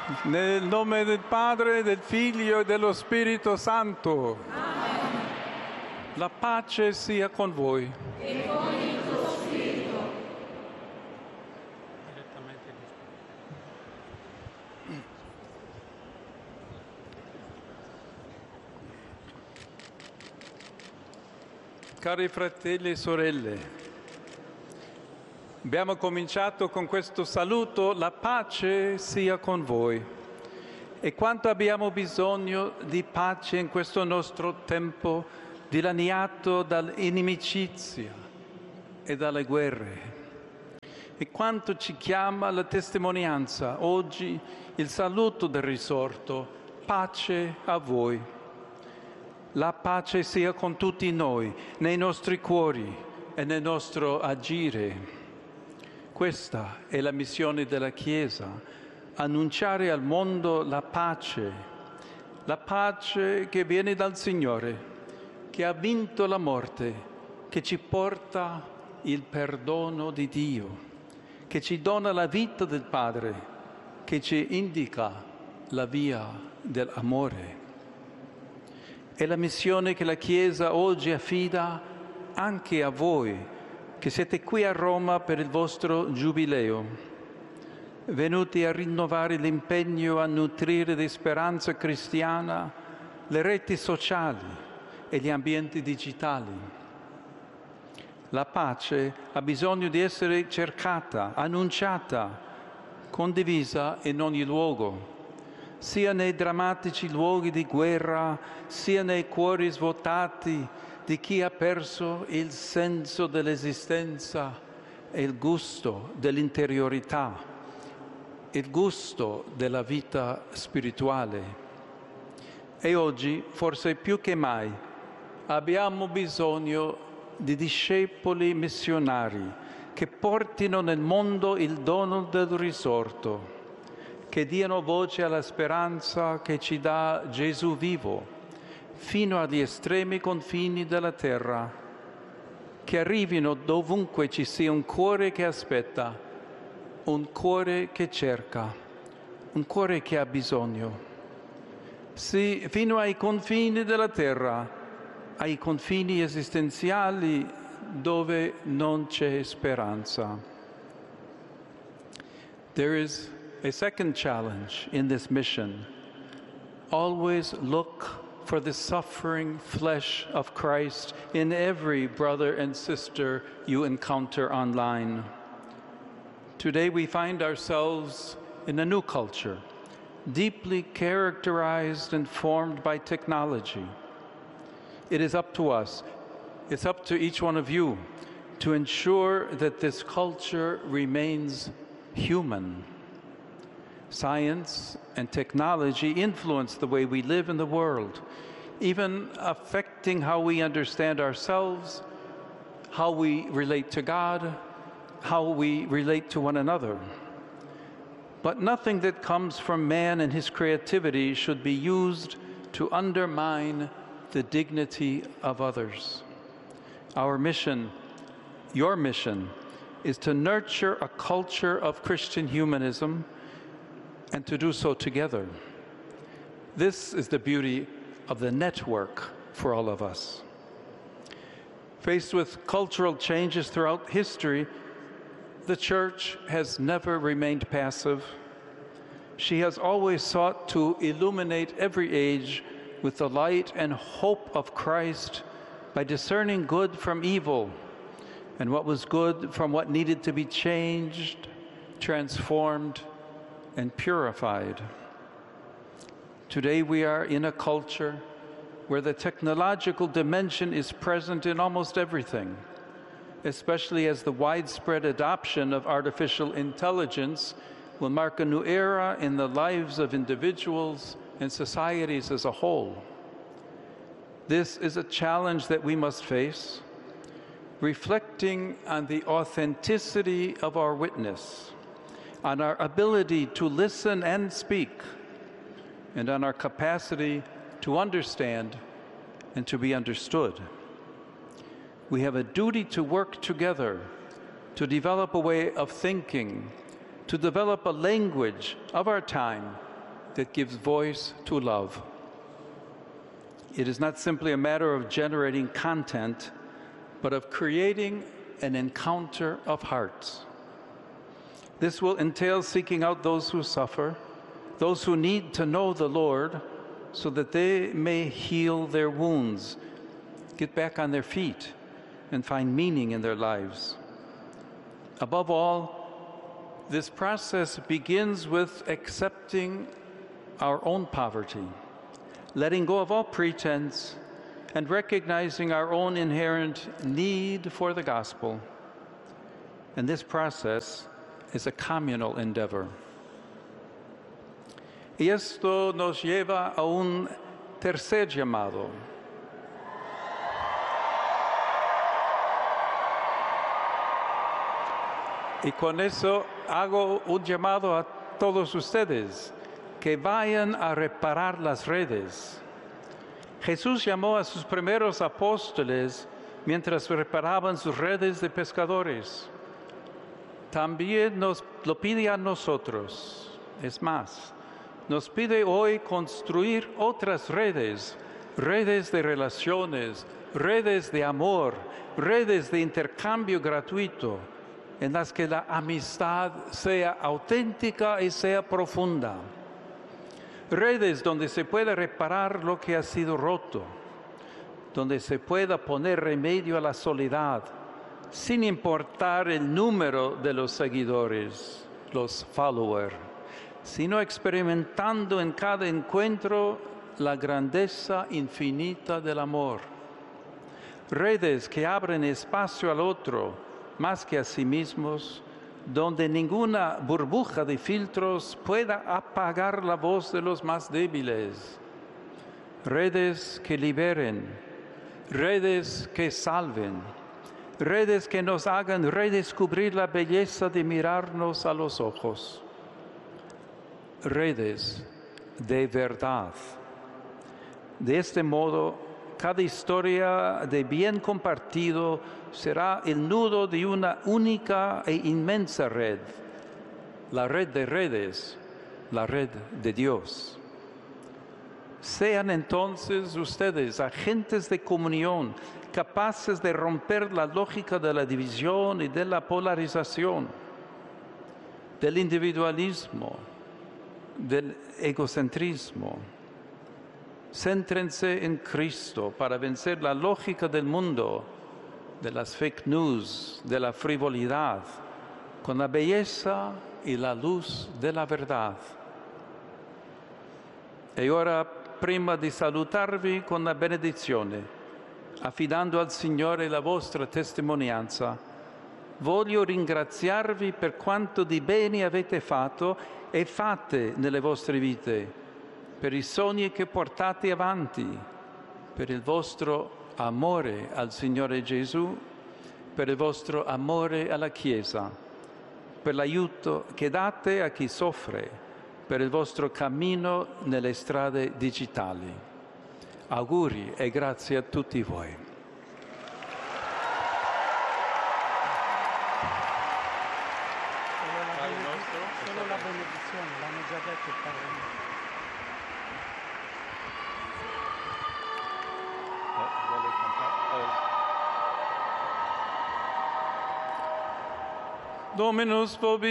Nel nome del Padre, del Figlio e dello Spirito Santo. Amen. La pace sia con voi. E con il tuo spirito. Cari fratelli e sorelle, abbiamo cominciato con questo saluto, la pace sia con voi. E quanto abbiamo bisogno di pace in questo nostro tempo dilaniato dall'inimicizia e dalle guerre. E quanto ci chiama la testimonianza oggi, il saluto del risorto, pace a voi. La pace sia con tutti noi, nei nostri cuori e nel nostro agire. Questa è la missione della Chiesa, annunciare al mondo la pace che viene dal Signore, che ha vinto la morte, che ci porta il perdono di Dio, che ci dona la vita del Padre, che ci indica la via dell'amore. È la missione che la Chiesa oggi affida anche a voi, che siete qui a Roma per il vostro Giubileo, venuti a rinnovare l'impegno a nutrire di speranza cristiana le reti sociali e gli ambienti digitali. La pace ha bisogno di essere cercata, annunciata, condivisa in ogni luogo, sia nei drammatici luoghi di guerra, sia nei cuori svuotati di chi ha perso il senso dell'esistenza e il gusto dell'interiorità, il gusto della vita spirituale. E oggi, forse più che mai, abbiamo bisogno di discepoli missionari che portino nel mondo il dono del risorto, che diano voce alla speranza che ci dà Gesù vivo, fino agli estremi confini della terra, che arrivino dovunque ci sia un cuore che aspetta, un cuore che cerca, un cuore che ha bisogno. Sì, fino ai confini della terra, ai confini esistenziali dove non c'è speranza. There is a second challenge in this mission. Always look for the suffering flesh of Christ in every brother and sister you encounter online. Today we find ourselves in a new culture, deeply characterized and formed by technology. It is up to us, it's up to each one of you to ensure that this culture remains human. Science and technology influence the way we live in the world, even affecting how we understand ourselves, how we relate to God, how we relate to one another. But nothing that comes from man and his creativity should be used to undermine the dignity of others. Our mission, your mission, is to nurture a culture of Christian humanism and to do so together. This is the beauty of the network for all of us. Faced with cultural changes throughout history, the Church has never remained passive. She has always sought to illuminate every age with the light and hope of Christ by discerning good from evil and what was good from what needed to be changed, transformed, and purified. Today we are in a culture where the technological dimension is present in almost everything, especially as the widespread adoption of artificial intelligence will mark a new era in the lives of individuals and societies as a whole. This is a challenge that we must face, reflecting on the authenticity of our witness, on our ability to listen and speak, and on our capacity to understand and to be understood. We have a duty to work together, to develop a way of thinking, to develop a language of our time that gives voice to love. It is not simply a matter of generating content, but of creating an encounter of hearts. This will entail seeking out those who suffer, those who need to know the Lord, so that they may heal their wounds, get back on their feet, and find meaning in their lives. Above all, this process begins with accepting our own poverty, letting go of all pretense, and recognizing our own inherent need for the gospel. And this process is a communal endeavor. Y esto nos lleva a un tercer llamado. Y con eso hago un llamado a todos ustedes, que vayan a reparar las redes. Jesús llamó a sus primeros apóstoles mientras reparaban sus redes de pescadores. También nos lo pide a nosotros. Es más, nos pide hoy construir otras redes, redes de relaciones, redes de amor, redes de intercambio gratuito, en las que la amistad sea auténtica y sea profunda. Redes donde se pueda reparar lo que ha sido roto, donde se pueda poner remedio a la soledad, sin importar el número de los seguidores, los followers, sino experimentando en cada encuentro la grandeza infinita del amor. Redes que abren espacio al otro, más que a sí mismos, donde ninguna burbuja de filtros pueda apagar la voz de los más débiles. Redes que liberen, redes que salven, redes que nos hagan redescubrir la belleza de mirarnos a los ojos. Redes de verdad. De este modo, cada historia de bien compartido será el nudo de una única e inmensa red, la red de redes, la red de Dios. Sean entonces ustedes agentes de comunión, capaces de romper la lógica de la división y de la polarización, del individualismo, del egocentrismo. Céntrense en Cristo para vencer la lógica del mundo, de las fake news, de la frivolidad, con la belleza y la luz de la verdad. E ora, prima di salutarvi con la benedizione, affidando al Signore la vostra testimonianza, voglio ringraziarvi per quanto di bene avete fatto e fate nelle vostre vite, per i sogni che portate avanti, per il vostro amore al Signore Gesù, per il vostro amore alla Chiesa, per l'aiuto che date a chi soffre, per il vostro cammino nelle strade digitali. Auguri e grazie a tutti voi. Solo la benedizione, l'hanno già detto il Padre. Dominus vobis.